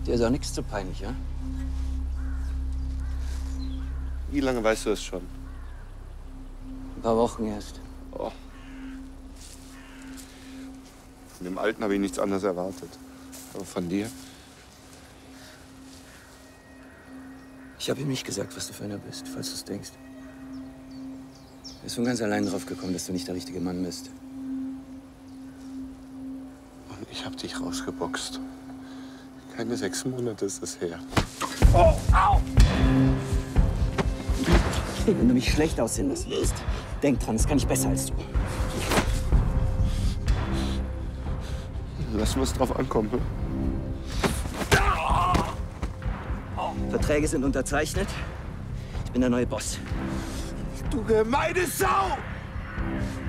Dir ist auch nichts zu peinlich, ja? Wie lange weißt du es schon? Ein paar Wochen erst. Oh. Von dem Alten habe ich nichts anderes erwartet. Aber von dir? Ich habe ihm nicht gesagt, was du für einer bist, falls du es denkst. Er ist von ganz allein drauf gekommen, dass du nicht der richtige Mann bist. Und ich habe dich rausgeboxt. Keine 6 Monate ist es her. Oh, au! Wenn du mich schlecht aussehen lassen willst, denk dran, das kann ich besser als du. Lass uns drauf ankommen. Hm? Verträge sind unterzeichnet. Ich bin der neue Boss. Du gemeine Sau!